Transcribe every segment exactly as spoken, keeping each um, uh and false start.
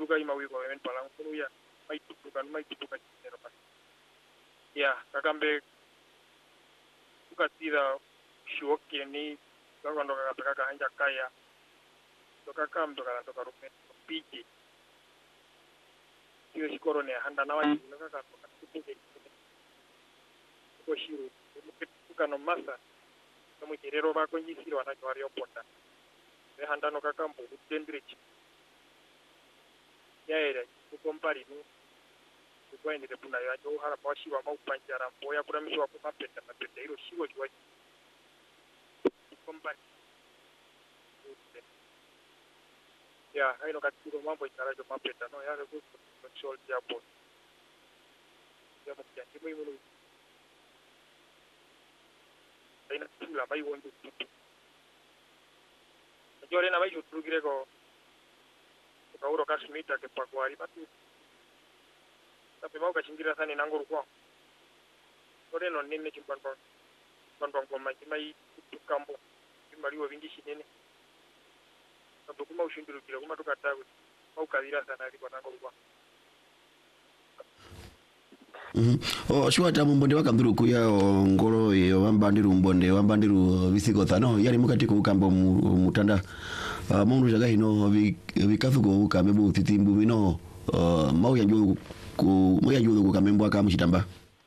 iruka ima wiko wemen palang kuno ya mai tutukan mai tutukan dinero pas ya kakambe ukatira shoki ni kakondo kakapeka kahanja kaya toka kam toka toka rume piji iyo sikorone handa nawa jino kaka toka tutuke ko shiru tukano masa kamu kirero bako nyisiro wanacho wario ponda be handa no kakambo utendrich yaera kukompari no kwende puna ya jo hara bashi wa mau panjara boya kura miswa ku mapeta mapeta iro shiwo jwa kukompari ya haino katiko mambo ikara jo mapeta no ya rego control ya bo ya mo ya kimi mo aina tula bai wondu jore na bai jutru girego kauro kasmita ke pakwari patu tapi mau kashingira sana nanguru kwa ore no nene chimpanpa panpa ngoma mai kambo kimaliwa vingi shinene sababu kuma ushindurukira kuma tukatawe mau kadira sana ali kwa nanguru kwa mhm o shwata mumbonde wakamburu kuya ngoro yo wambandiru mbonde wambandiru visiko thano yali mukati ku kambo mutanda Uh, mundu jaga hino vikathuko kamembo utitimbu bino uh, mau yanju ku mau yanju ku kamembo aka mushitamba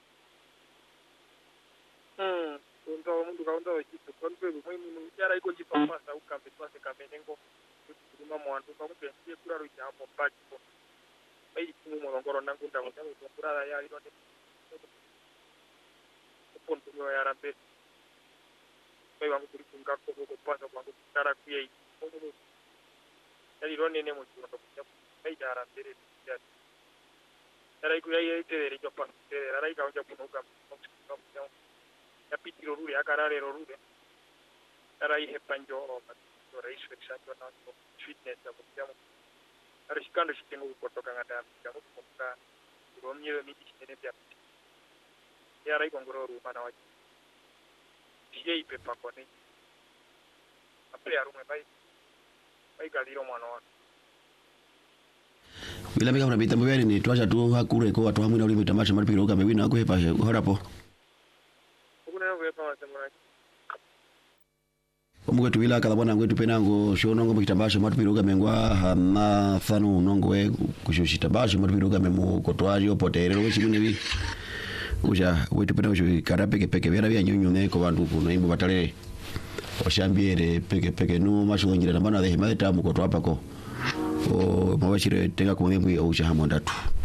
mm ndo mundu kaunda chitu konpe muhimu yara iko jipamba sa ukambe twase kamenengo kuma mwandu kamupe ndiye kuraro jambo baki ko bai kumu molongoro nangu ndawo ndawo kurara ya ino ne ponto yo yara be bai wangu kuri kunga ko ko pasa kwangu kara kuye yari rone ne mu chundo kujya mai dara tere ya dara ku yayi tere jo pa tere dara ka unja kunuka ya pitiro rure akarare rure dara ihe panjo to rais fixato na fitness ya kujya ara shikando shitengo kutoka ngada ya kutoka romye mi kitene pia ya rai kongoro ru mana waji siye ipe pakone ape arume bai bai kaliro mwana wako bila mika una bitambo bene ni twacha tu hakure ko watu hamwe na uli mitamasha mali piro kama wina ko hepa horapo kuna ngo hepa wasemana omwe tuwila kala bwana ngwetu penango shono ngo mitamasha mali piro kama ngwa hama fanu nongo we kushoshita basha mali piro kama mu kotwari opotere we chimune bi uja wetu penango sho karapeke peke vera bya nyonyo ne ko bantu kuno imbo batale oshambiere peke peke no mashongira na bana de hema tamu ko twapa ko o mawashire tenga kumwe mwi o shahamonda tu